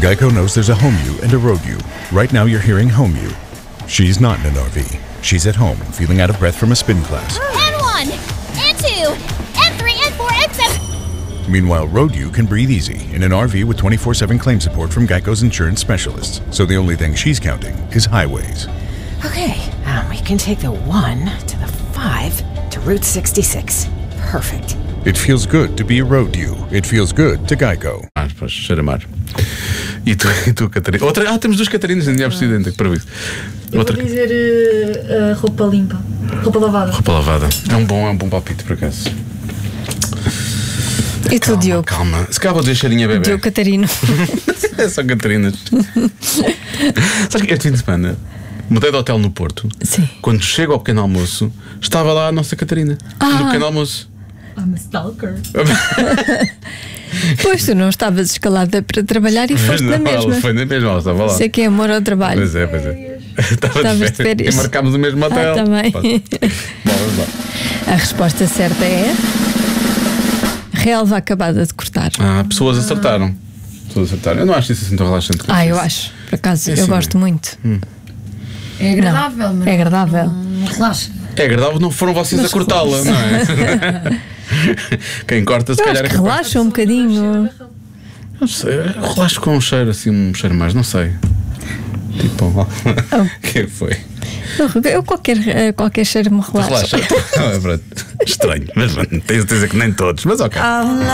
Geico knows there's a home you and a road you. Right now you're hearing home you. She's not in an RV. She's at home, feeling out of breath from a spin class. And 1, and 2, and 3, and 4, and 7. Meanwhile, road you can breathe easy in an RV with 24/7 claim support from Geico's insurance specialists. So the only thing she's counting is highways. Okay, we can take the 1 to the 5 to Route 66. Perfect. It feels good to be a road you. It feels good to Geico. Pois, cheira mar. E tu, Catarina? Outra, temos 2 Catarinas, ainda já presidente, que para isso. Vou dizer roupa limpa. Roupa lavada. Roupa lavada. É um bom palpite, por acaso. E tu, Diogo? Calma. Se calhar vou dizer cheirinha bebê. Diogo Catarino. É só Catarinas. Sabes que este fim de semana mudei de hotel no Porto. Sim. Quando chego ao pequeno almoço, estava lá a nossa Catarina. No pequeno almoço. I'm a stalker. Pois, tu não estavas escalada para trabalhar e foste na mesma. Ela foi na mesma, ela estava lá. Sei que é amor ao trabalho. Pois é. Estavas de férias. E marcámos o mesmo hotel. Também. Bom, vamos lá. A resposta certa é relva acabada de cortar. Pessoas acertaram. Eu não acho isso assim tão relaxante. Eu acho. Por acaso, eu sim. gosto muito. É agradável, mas é agradável. Não relaxa. É agradável, não foram vocês a cortá-la, não é? Quem corta, se Eu calhar acho é que capaz. relaxa um bocadinho. Não sei, eu relaxo com um cheiro assim, um cheiro mais, não sei. Tipo, o que foi? Eu qualquer cheiro me relaxa. Relaxa. Estranho, mas tens de dizer que nem todos, mas ok.